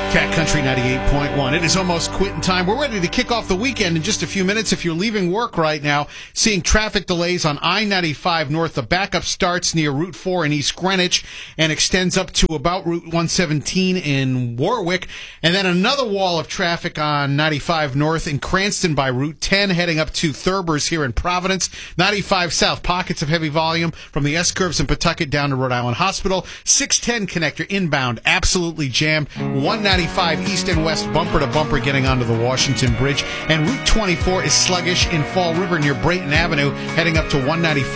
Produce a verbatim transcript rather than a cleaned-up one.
Cat Country ninety-eight point one. It is almost quitting time. We're ready to kick off the weekend in just a few minutes. If you're leaving work right now, seeing traffic delays on I ninety-five north, the backup starts near Route four in East Greenwich and extends up to about Route one seventeen in Warwick. And then another wall of traffic on ninety-five north in Cranston by Route ten, heading up to Thurber's here in Providence. ninety-five south, pockets of heavy volume from the S-curves in Pawtucket down to Rhode Island Hospital. six ten connector inbound, absolutely jammed. one ninety-five east and west, bumper to bumper, getting onto the Washington Bridge. And Route twenty-four is sluggish in Fall River near Brayton Avenue, heading up to one ninety-five